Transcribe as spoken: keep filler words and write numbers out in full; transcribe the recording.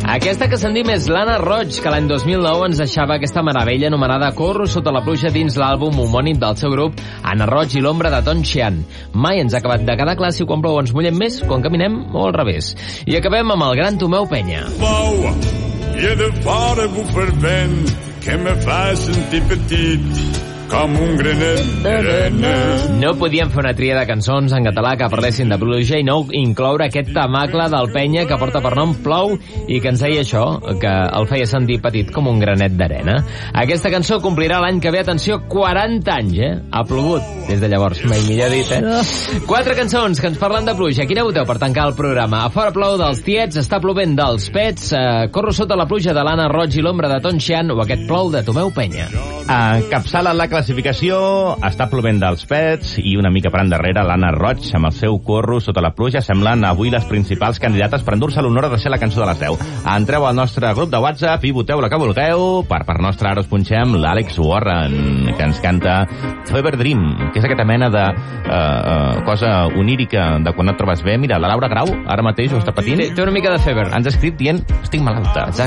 Aquesta que sentim és l'Anna Roig, que l'any dos mil nou ens deixava aquesta meravella anomenada Corro sota la pluja dins l'àlbum homònim del seu grup, Anna Roig i l'ombra de Ton Xian. Mai ens ha acabat de quedar clar si quan plou ens mullem més, quan caminem o al revés. I acabem amb el gran Tomeu Penya. Plou, i he de fora bufa el vent, que me fa sentir petit, com un granet d'arena. No podíem fer una tria de cançons en català que parlessin de pluja i no incloure aquest tamacle del Penya que porta per nom Plou i que ens deia això, que el feia sentir petit com un granet d'arena. Aquesta cançó complirà l'any que ve, atenció, quaranta anys, eh? Ha plogut des de llavors, mai millor dit, eh? Quatre cançons que ens parlen de pluja. Quina voteu per tancar el programa? A fora plou dels Tiets, està plovent dels Pets, eh, Corro sota la pluja de l'Anna Roig i l'ombra de Ton Xian o aquest Plou de Tomeu Penya. Encapçala la classificació, està plovent dels Pets i una mica per endarrere l'Anna Roig amb el seu Corro sota la pluja semblen avui les principals candidates per endur-se l'honor de ser la cançó de les deu. Entreu al nostre grup de WhatsApp i voteu la que vulgueu. Per part nostra ara us punxem l'Àlex Warren, que ens canta Fever Dream, que és aquesta mena de uh, uh, cosa onírica de quan et trobes bé. Mira, la Laura Grau ara mateix ho està patint. Té, té una mica de fever. Ens ha escrit dient estic malalta.